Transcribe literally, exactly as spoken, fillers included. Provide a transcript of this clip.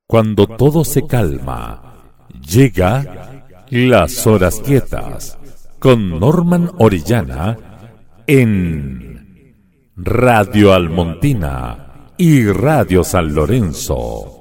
Cuando todo se calma, llega Las Horas Quietas con Norman Orellana en Radio Almontina y Radio San Lorenzo.